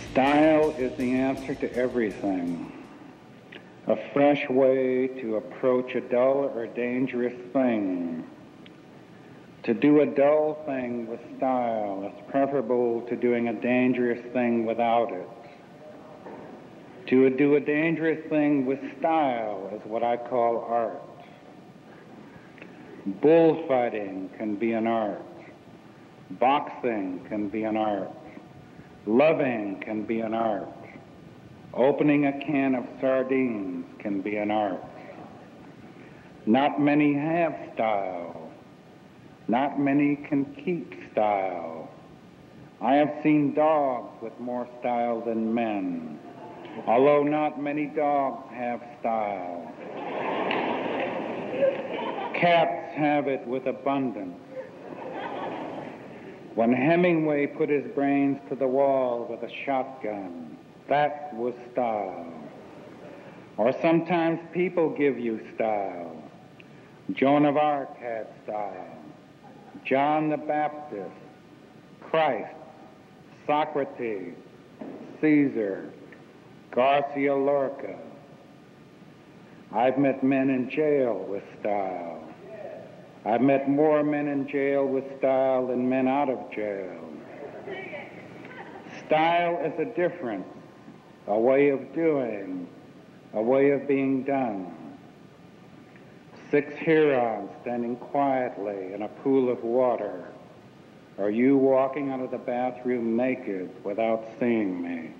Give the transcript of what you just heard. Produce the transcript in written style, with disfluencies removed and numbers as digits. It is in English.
Style is the answer to everything. A fresh way to approach a dull or dangerous thing. To do a dull thing with style is preferable to doing a dangerous thing without it. To do a dangerous thing with style is what I call art. Bullfighting can be an art. Boxing can be an art. Loving can be an art. Opening a can of sardines can be an art. Not many have style. Not many can keep style. I have seen dogs with more style than men, although not many dogs have style. Cats have it with abundance. When Hemingway put his brains to the wall with a shotgun, that was style. Or sometimes people give you style. Joan of Arc had style. John the Baptist, Christ, Socrates, Caesar, Garcia Lorca. I've met men in jail with style. I've met more men in jail with style than men out of jail. Style is a difference, a way of doing, a way of being done. 6 herons standing quietly in a pool of water, or you walking out of the bathroom naked without seeing me.